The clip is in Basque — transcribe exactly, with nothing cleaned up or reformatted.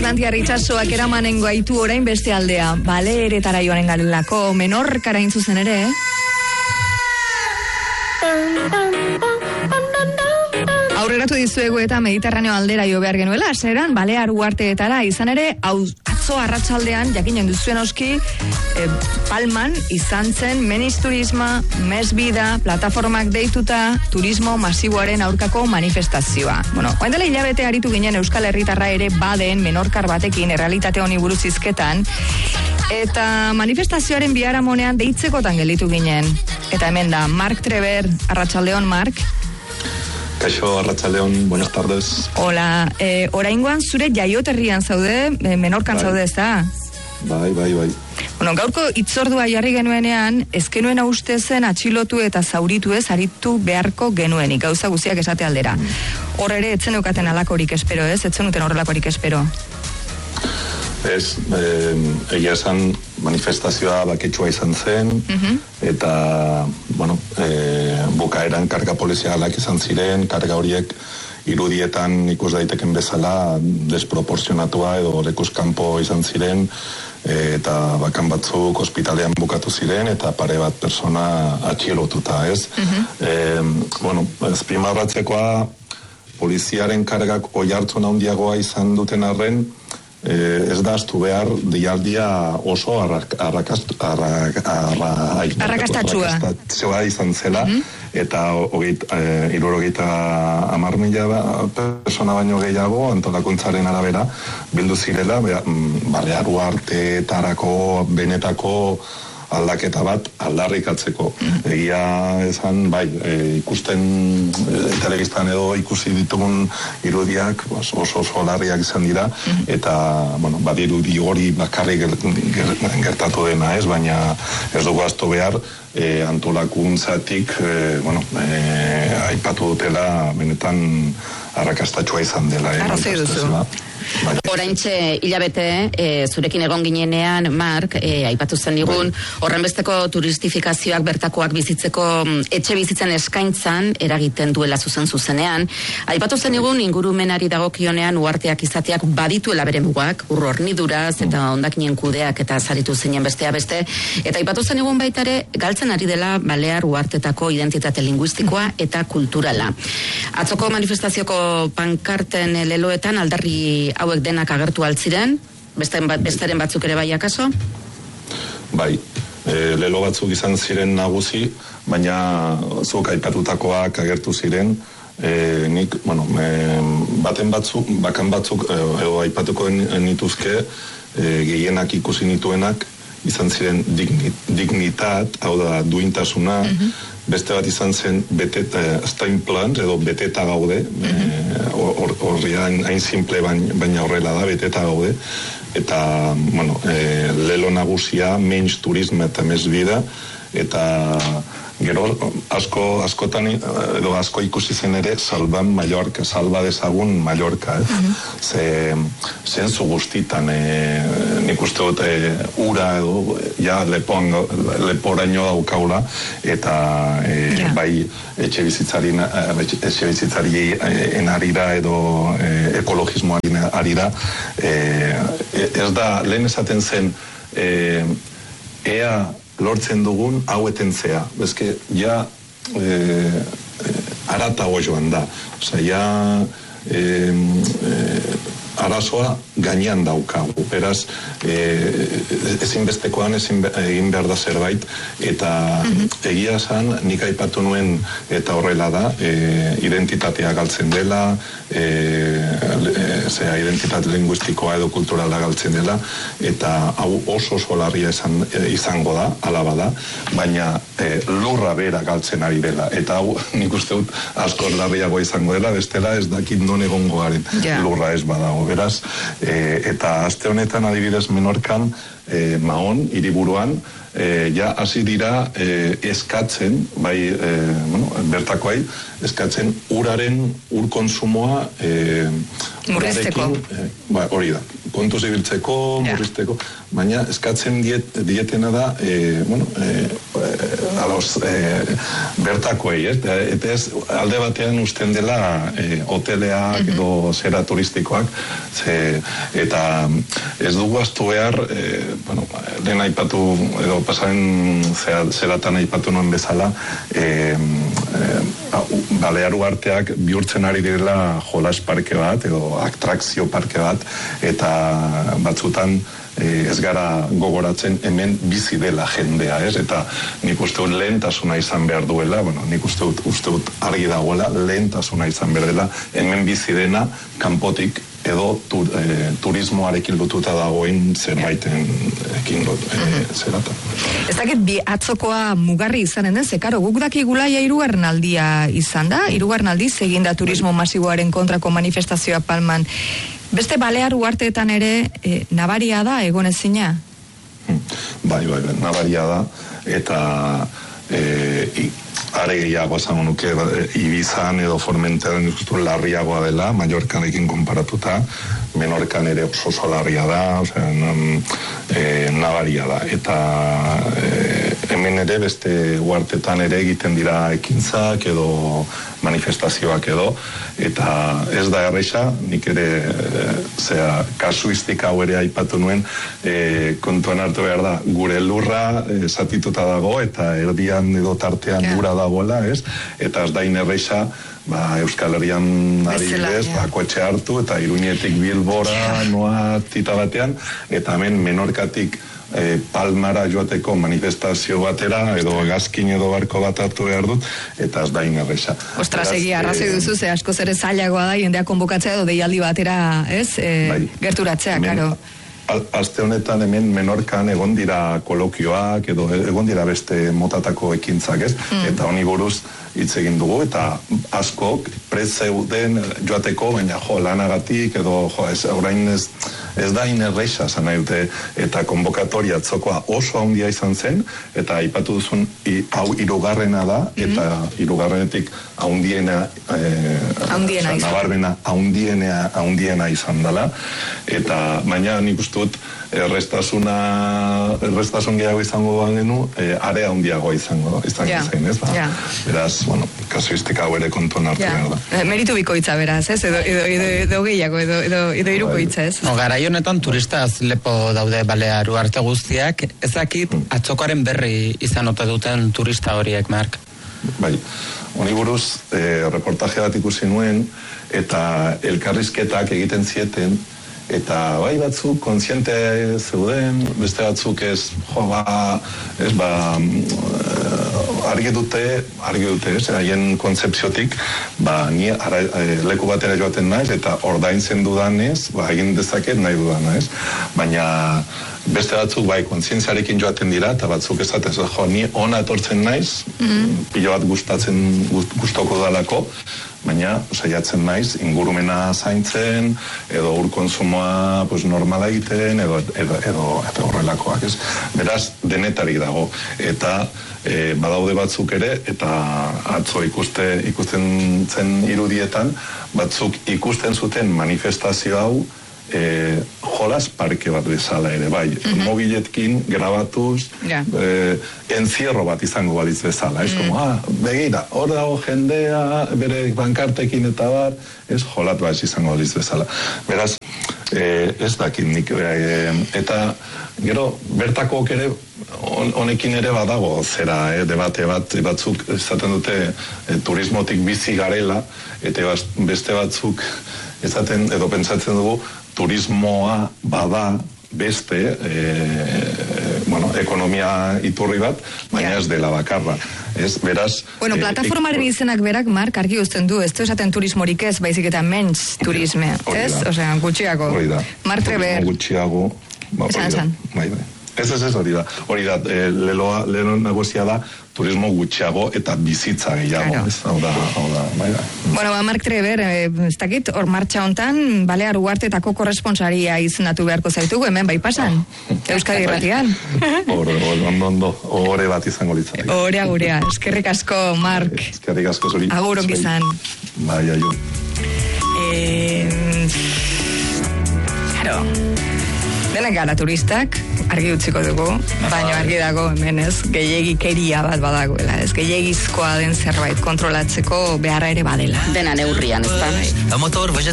Atlantiar itsasoak eramanengo aitu orain beste aldea. Bale eretara joanen galelako, Menorkara intzuzen ere, eh? Aurreratu dizuegu eta Mediterraneo aldera jo behar genuela, zeran Balear uharteetara, izan ere, hau atzo arratsaldean jakinen duzuen oski, e, Palman izan zen Meniz Turisma, Mes Vida, plataformak deituta, turismo masiboaren aurkako manifestazioa. Bueno, oen dela hilabete aritu ginen Euskal Herritarra ere baden Menorkar batekin errealitate honi buruz hizketan, eta manifestazioaren biharamonean deitzekotan gelditu ginen. Eta hemen da, Mark Treber, arratsaldeon, Mark. Kaixo, arratsaldeon, buenas tardes. Hola, eh, oraingoan zure jaioterrian zaude, eh, Menorkan bai. Zaude, ez da? Bai, bai, bai. Bueno, gaurko itzordua jarri genuenean, ezkenuen uste zen atxilotu eta zauritu ez aritu beharko genuenik, gauza guztiak esate aldera. Hor ere, etzen eukaten alakorik espero, ez? Etzen uten horrelakorik espero? Ez, eh, egia esan manifestazioa baketsua izan zen, uh-huh. eta, bueno, eh, bukaeran karga polizialak izan ziren, karga horiek irudietan ikus daiteken bezala desproporzionatua edo lekuzkanpo izan ziren, eh, eta bakan batzuk ospitalean bukatu ziren, eta pare bat persona atxilotuta, ez? Uh-huh. eh, bueno, azpimarratzekoa poliziaren kargak oihartzun handiagoa izan duten arren, Eh, ez da astu behar dialdia oso arrakastatua izan zela, uh-huh. eta eh, irurogeita hamar mila persona baino gehiago antolakuntzaren arabera bildu zirela Balear uharteetarako benetako aldaketa bat aldarrikatzeko. Mm. Egia esan, bai, e, ikusten e, telebistan edo ikusi ditugun irudiak oso oso larriak izan dira, mm. eta, bueno, badirudi hori bakarrik gertatu dena, ez, baina ez dugu ahaztu behar, e, antolakuntzatik, e, bueno, e, aipatu dutela benetan arrakastatsua izan dela. Arrazoi duzu. Oraintxe hilabete e, zurekin egon ginenean, Mark, e, aipatu zen digun, horrenbesteko turistifikazioak bertakoak bizitzeko etxe bizitzen eskaintzan eragiten duela zuzen zuzenean. Aipatu zen digun ingurumenari dagokionean uharteak izateak badituela bere mugak, ur horniduraz eta hondakinen kudeak eta zaritu zinen bestea beste. Eta aipatu zen digun baita ere galtzen ari dela Balear uhartetako identitate linguistikoa eta kulturala. Atzoko manifestazioko pankarten leloetan aldarri hauek denak agertu altziren, besteren, bat, besteren batzuk ere bai akaso? Bai, e, lelo batzuk izan ziren nagusi, baina zuk aipatutakoak agertu ziren, e, nik, bueno, e, baten batzuk, bakan batzuk, e, edo aipatuko nituzke, e, gehienak ikusi nituenak, izan ziren dignit, dignitat, hau da, duintasuna, uh-huh. beste bat izan zen beteta, steinplan, edo beteta gaude, horri uh-huh. e, hain simple baina horrela da, beteta gaude, eta, bueno, e, lelo nagusia, Menys Turisma eta Mes Vida, eta gero asko, askotan, edo asko ikusi zen ere, salban Mallorca, salba dezagun Mallorca, ez? Uh-huh. Ze, zentzu guztitan, e, nik uste dut, e, ura edo, ja, lepoan, leporaino daukaula, eta e, yeah. bai, etxe bizitzari, etxe bizitzari enarira edo e, ekologismoari arira, e, ez da, lehen esaten zen, e, ea, lortzen dugun hauetentzea. Bezke, ja e, e, aratago joan da. Osa, ja e, e, arazoa gainean daukagu. Beraz, e, ezinbestekoan ezin egin behar da zerbait, eta mm-hmm. egia esan, nik aipatu nuen eta horrela da, e, identitatea galtzen dela, e, e, zera, identitate linguistikoa edo kulturala galtzen dela, eta hau oso oso larria izan, e, izango da, alaba da, baina e, lurra bera galtzen ari dela, eta hau nik uste dut asko larriago izango dela, bestela ez dakit non egongo garen yeah. lurra ez badago. Beraz, e, eta aste honetan adibidez Menorkan, e, Mahon, hiriburuan, e, ja hasi dira e, eskatzen, bai, e, bueno, bertakoai, eskatzen uraren, ur konsumoa e, murrizteko. E, ba, hori da, kontuz ibiltzeko, yeah. murrizteko, baina eskatzen diet, dietena da, e, bueno, e, aloz, e, bertakoei, ez? Eta ez, alde batean usten dela e, hoteleak mm-hmm. edo zera turistikoak, ze, eta ez dugu astu behar, e, bueno, lehen aipatu, edo pasaren zeratan aipatu nuen bezala, e, e, Balear Uharteak bihurtzen ari direla jolas parke bat, edo atrakzio parke bat, eta batzutan ez gara gogoratzen hemen bizi dela jendea, ez? Eta nik uste dut lehentasuna izan behar duela, bueno, nik uste dut, uste dut argi dagoela, lehentasuna izan behar dela, hemen bizi dena kanpotik edo tur, e, turismoarekin lotuta dagoen zerbaiten ekin lot, e, zerata. Ez dakit bi atzokoa mugarri izanen den, zekaro, guk dakigula ja hirugarren aldia izan da, hirugarren aldiz egin da turismo masiboaren kontrako manifestazioa Palman. Beste Balear Uharteetan ere e, nabaria da egonezina? Bai, bai, bai, nabaria da, eta e, are gehiago esango nuke Ibizan edo Formenteran ikustu larriagoa dela, Mallorcanekin konparatuta, Menorcan ere oso oso larria da, osea, non, e, nabaria da, eta e, hemen ere beste uhartetan ere egiten dira ekintzak edo manifestazioak edo, eta ez da erresa, nik ere e, zera, kasuistika hau ere aipatu nuen, e, kontuan hartu behar da, gure lurra e, zatituta dago, eta erdian edo tartean yeah. gura dagoela, ez? Eta ez da inerresa, ba, Euskal Herrian adibidez, ba, kotxe hartu, eta Iruñetik Bilbora, yeah. noa tita batean, eta hemen Menorkatik E, Palmara joateko manifestazio batera edo gazkin edo barko bat hartu behar dut, eta ez da inerresa. Ostras, egia, arrazoi e, duzu, ze asko zere zailagoa da jendea konbokatzea edo deialdi batera, ez? E, bai, gerturatzea, karo. Aste honetan hemen Menorcan egon dira kolokioak edo egon dira beste motatako ekintzak, ez? Mm. Eta honi buruz hitz egin dugu, eta askok prezeuden joateko, baina jo, lanagatik edo jo, ez, orain ez ez da inerreixa, zan nahi dute, eta konbokatoria atzokoa oso handia izan zen, eta aipatu duzun i, hau hirugarrena da, mm-hmm. eta hirugarrenetik haundiena eh, haundiena nabarmena haundiena haundiena izan dela, eta baina nik uste dut errestasuna errestasun gehiago izango bagenu, eh, are handiagoa izango izango yeah. zen, ez da? Yeah. Beraz, bueno, kasuistika hau ere kontuan hartu yeah. behar da. Meritu bikoitza beraz, ez? Edo, edo, edo, edo gehiago, edo, edo, edo irukoitza, ez? No, garai honetan turistaz lepo daude Balear Uharte guztiak, ezakit mm. atzokoaren berri izan ote duten turista horiek, Mark? Bai, honi buruz, eh, reportaje bat ikusi nuen, eta elkarrizketak egiten zieten, eta bai batzuk kontziente zeuden, beste batzuk ez, jo, ba, ez, ba, argi dute, argi dute, ez, haien kontzepziotik, ba, ni ara, e, leku batera joaten naiz, eta ordaintzen dudanez, ba, egin dezaket nahi dudana, ez, baina beste batzuk bai kontzientziarekin joaten dira, eta batzuk esaten, jo, ni ona etortzen naiz, mm-hmm. pilo bat gustatzen, gustoko dalako, baina saiatzen naiz ingurumena zaintzen edo ur kontsumoa pues normala egiten edo edo edo eta horrelakoak, ez? Beraz denetarik dago, eta e, badaude batzuk ere, eta atzo ikuste ikusten zen irudietan batzuk ikusten zuten manifestazio hau E, jolas parke bat bezala ere, bai, mm-hmm. mobiletkin grabatuz, yeah. e, encierro bat izango balitz bezala, ez, mm. como, ah, begira, hor dago jendea, bere bankartekin eta bar, ez, jolat bat izango balitz bezala. Beraz, e, ez dakit nik, e, eta gero, bertakoak ere, honekin ere badago zera, eh, debate bat, batzuk esaten dute e, turismotik bizi garela, eta beste batzuk esaten, edo pentsatzen dugu, turismoa bada beste e, bueno, ekonomia iturri bat, baina yeah. ez dela bakarra. Ez, beraz... Bueno, e, plataformaren e, izenak berak, Mark, argi uzten du, ez du esaten turismorik ez, baizik eta menys turisme, ez? Osea, gutxiago. Hori da. Mark Treber. Gutxiago. Ba, esan, esan. Bai, bai. Ez, ez, ez, hori da. Hori da, e, leloa, lelo negozia da, turismo gutxiago eta bizitza gehiago. Claro. Ez, hau da, hau da, bai, bai. Bueno, ba, Mark Treber, eh, ez dakit, hor martxa hontan, Balear Uharteetako korresponsaria izendatu beharko zaitugu, hemen bai pasan, oh. Euskadi Irratian. Hore, ondo, ondo, hore bat izango litzak. Horea, gurea, eskerrik asko, Mark. Eskerrik asko zuri. Agur ongi izan. Bai, aio. Eh, claro. denak gara turistak, argi utziko dugu, baina argi dago hemen ez, gehiegikeria bat badagoela, ez, gehiegizkoa den zerbait kontrolatzeko beharra ere badela. Dena neurrian, ez da? A motor